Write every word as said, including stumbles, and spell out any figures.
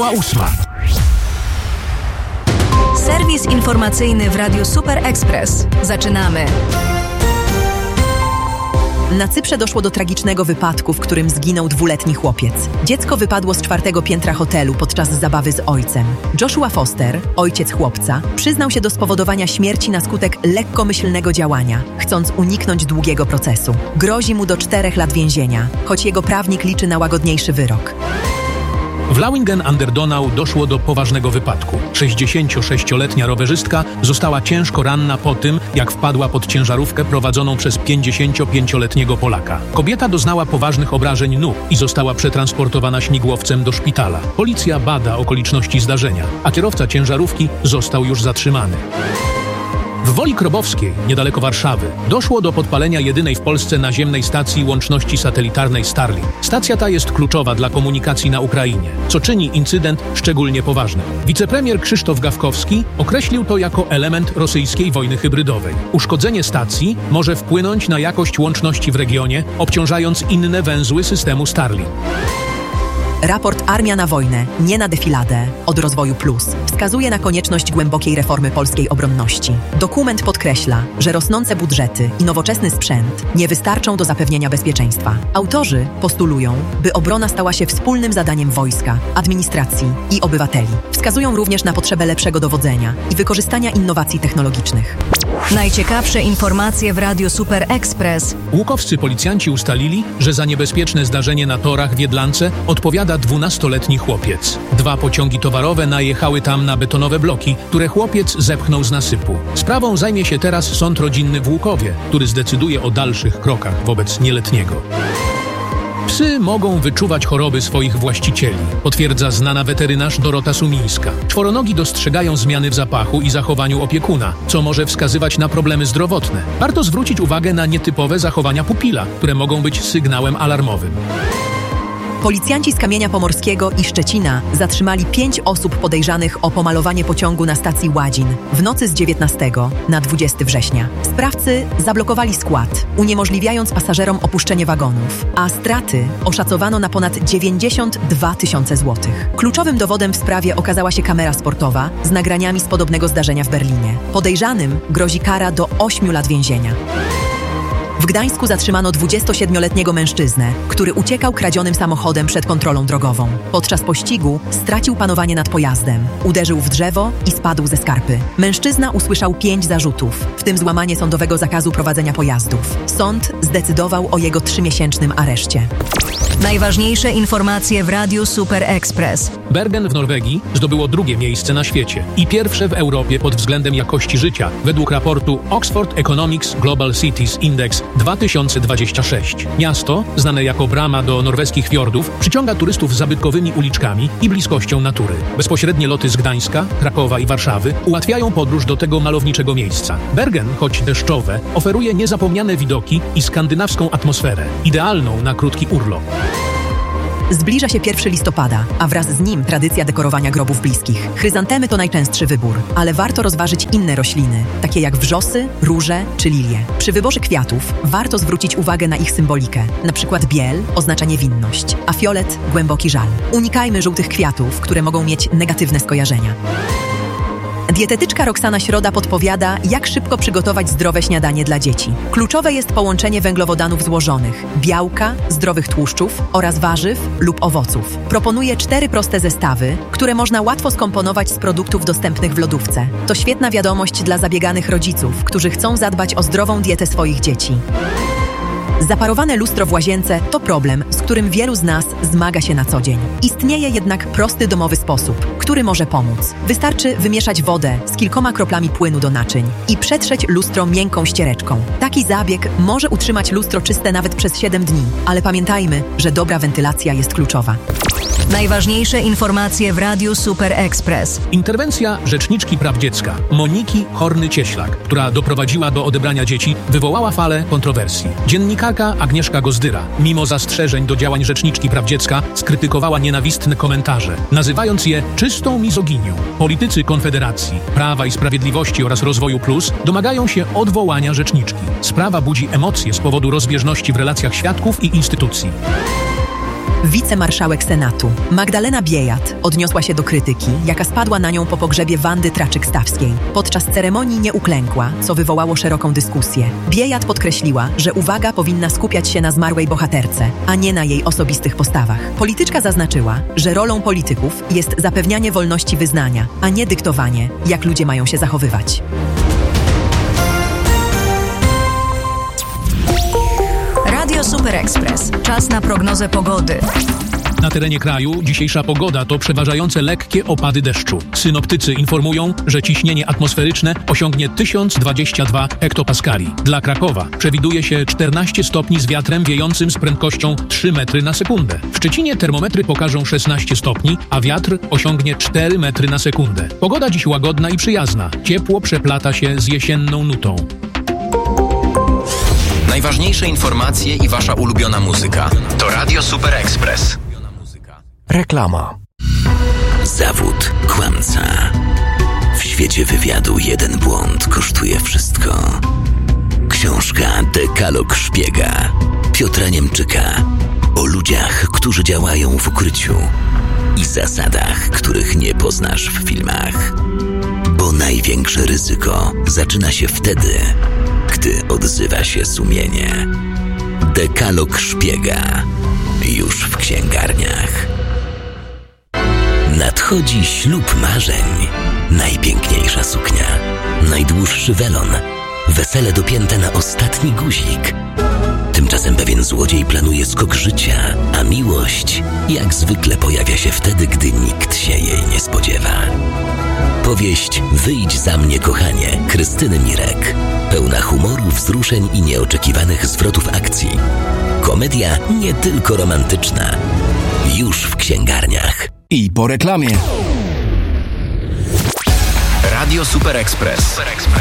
Minęła ósma. Serwis informacyjny w Radiu Super Express. Zaczynamy. Na Cyprze doszło do tragicznego wypadku, w którym zginął dwuletni chłopiec. Dziecko wypadło z czwartego piętra hotelu podczas zabawy z ojcem. Joshua Foster, ojciec chłopca, przyznał się do spowodowania śmierci na skutek lekkomyślnego działania, chcąc uniknąć długiego procesu. Grozi mu do czterech lat więzienia, choć jego prawnik liczy na łagodniejszy wyrok. W Lauingen an der Donau doszło do poważnego wypadku. sześćdziesięciosześcioletnia rowerzystka została ciężko ranna po tym, jak wpadła pod ciężarówkę prowadzoną przez pięćdziesięciopięcioletniego Polaka. Kobieta doznała poważnych obrażeń nóg i została przetransportowana śmigłowcem do szpitala. Policja bada okoliczności zdarzenia, a kierowca ciężarówki został już zatrzymany. W Woli Krobowskiej, niedaleko Warszawy, doszło do podpalenia jedynej w Polsce naziemnej stacji łączności satelitarnej Starlink. Stacja ta jest kluczowa dla komunikacji na Ukrainie, co czyni incydent szczególnie poważnym. Wicepremier Krzysztof Gawkowski określił to jako element rosyjskiej wojny hybrydowej. Uszkodzenie stacji może wpłynąć na jakość łączności w regionie, obciążając inne węzły systemu Starlink. Raport Armia na wojnę, nie na defiladę od Rozwoju Plus wskazuje na konieczność głębokiej reformy polskiej obronności. Dokument podkreśla, że rosnące budżety i nowoczesny sprzęt nie wystarczą do zapewnienia bezpieczeństwa. Autorzy postulują, by obrona stała się wspólnym zadaniem wojska, administracji i obywateli. Wskazują również na potrzebę lepszego dowodzenia i wykorzystania innowacji technologicznych. Najciekawsze informacje w Radiu Super Express. Łukowscy policjanci ustalili, że za niebezpieczne zdarzenie na torach w Jedlance odpowiada dwunastoletni chłopiec. Dwa pociągi towarowe najechały tam na betonowe bloki, które chłopiec zepchnął z nasypu. Sprawą zajmie się teraz sąd rodzinny w Łukowie, który zdecyduje o dalszych krokach wobec nieletniego. Psy mogą wyczuwać choroby swoich właścicieli, potwierdza znana weterynarz Dorota Sumińska. Czworonogi dostrzegają zmiany w zapachu i zachowaniu opiekuna, co może wskazywać na problemy zdrowotne. Warto zwrócić uwagę na nietypowe zachowania pupila, które mogą być sygnałem alarmowym. Policjanci z Kamienia Pomorskiego i Szczecina zatrzymali pięć osób podejrzanych o pomalowanie pociągu na stacji Ładzin w nocy z dziewiętnastego na dwudziestego września. Sprawcy zablokowali skład, uniemożliwiając pasażerom opuszczenie wagonów, a straty oszacowano na ponad dziewięćdziesiąt dwa tysiące złotych. Kluczowym dowodem w sprawie okazała się kamera sportowa z nagraniami z podobnego zdarzenia w Berlinie. Podejrzanym grozi kara do ośmiu lat więzienia. W Gdańsku zatrzymano dwudziestosiedmioletniego mężczyznę, który uciekał kradzionym samochodem przed kontrolą drogową. Podczas pościgu stracił panowanie nad pojazdem, uderzył w drzewo i spadł ze skarpy. Mężczyzna usłyszał pięć zarzutów, w tym złamanie sądowego zakazu prowadzenia pojazdów. Sąd zdecydował o jego trzymiesięcznym areszcie. Najważniejsze informacje w Radiu Super Express. Bergen w Norwegii zdobyło drugie miejsce na świecie i pierwsze w Europie pod względem jakości życia, według raportu Oxford Economics Global Cities Index dwa tysiące dwadzieścia sześć. Miasto, znane jako brama do norweskich fiordów, przyciąga turystów zabytkowymi uliczkami i bliskością natury. Bezpośrednie loty z Gdańska, Krakowa i Warszawy ułatwiają podróż do tego malowniczego miejsca. Bergen, choć deszczowe, oferuje niezapomniane widoki i skandynawską atmosferę, idealną na krótki urlop. Zbliża się pierwszego listopada, a wraz z nim tradycja dekorowania grobów bliskich. Chryzantemy to najczęstszy wybór, ale warto rozważyć inne rośliny, takie jak wrzosy, róże czy lilie. Przy wyborze kwiatów warto zwrócić uwagę na ich symbolikę, na przykład biel oznacza niewinność, a fiolet – głęboki żal. Unikajmy żółtych kwiatów, które mogą mieć negatywne skojarzenia. Dietetyczka Roxana Środa podpowiada, jak szybko przygotować zdrowe śniadanie dla dzieci. Kluczowe jest połączenie węglowodanów złożonych, białka, zdrowych tłuszczów oraz warzyw lub owoców. Proponuje cztery proste zestawy, które można łatwo skomponować z produktów dostępnych w lodówce. To świetna wiadomość dla zabieganych rodziców, którzy chcą zadbać o zdrową dietę swoich dzieci. Zaparowane lustro w łazience to problem, z którym wielu z nas zmaga się na co dzień. Istnieje jednak prosty domowy sposób, który może pomóc. Wystarczy wymieszać wodę z kilkoma kroplami płynu do naczyń i przetrzeć lustro miękką ściereczką. Taki zabieg może utrzymać lustro czyste nawet przez siedem dni, ale pamiętajmy, że dobra wentylacja jest kluczowa. Najważniejsze informacje w Radiu Super Express. Interwencja rzeczniczki praw dziecka, Moniki Horny-Cieślak, która doprowadziła do odebrania dzieci, wywołała falę kontrowersji. Dziennikarka Agnieszka Gozdyra, mimo zastrzeżeń do działań rzeczniczki praw dziecka, skrytykowała nienawistne komentarze, nazywając je czystą mizoginią. Politycy Konfederacji, Prawa i Sprawiedliwości oraz Rozwoju Plus domagają się odwołania rzeczniczki. Sprawa budzi emocje z powodu rozbieżności w relacjach świadków i instytucji. wicemarszałek Senatu. Magdalena Biejat odniosła się do krytyki, jaka spadła na nią po pogrzebie Wandy Traczyk-Stawskiej. Podczas ceremonii nie uklękła, co wywołało szeroką dyskusję. Biejat podkreśliła, że uwaga powinna skupiać się na zmarłej bohaterce, a nie na jej osobistych postawach. Polityczka zaznaczyła, że rolą polityków jest zapewnianie wolności wyznania, a nie dyktowanie, jak ludzie mają się zachowywać. Radio Super Express. Czas na prognozę pogody. Na terenie kraju dzisiejsza pogoda to przeważające lekkie opady deszczu. Synoptycy informują, że ciśnienie atmosferyczne osiągnie tysiąc dwadzieścia dwa hektopaskali. Dla Krakowa przewiduje się czternaście stopni z wiatrem wiejącym z prędkością trzy metry na sekundę. W Szczecinie termometry pokażą szesnaście stopni, a wiatr osiągnie cztery metry na sekundę. Pogoda dziś łagodna i przyjazna. Ciepło przeplata się z jesienną nutą. Najważniejsze informacje i wasza ulubiona muzyka to Radio Super Express. Reklama. Zawód kłamca. W świecie wywiadu jeden błąd kosztuje wszystko. Książka Dekalog Szpiega Piotra Niemczyka o ludziach, którzy działają w ukryciu i zasadach, których nie poznasz w filmach. Bo największe ryzyko zaczyna się wtedy, gdy odzywa się sumienie. Dekalog Szpiega już w księgarniach. Nadchodzi ślub marzeń. Najpiękniejsza suknia, najdłuższy welon, wesele dopięte na ostatni guzik. Tymczasem pewien złodziej planuje skok życia, a miłość jak zwykle pojawia się wtedy, gdy nikt się jej nie spodziewa. Powieść Wyjdź za mnie, kochanie Krystyny Mirek. Pełna humoru, wzruszeń i nieoczekiwanych zwrotów akcji. Komedia nie tylko romantyczna. Już w księgarniach. I po reklamie. Radio Super Express.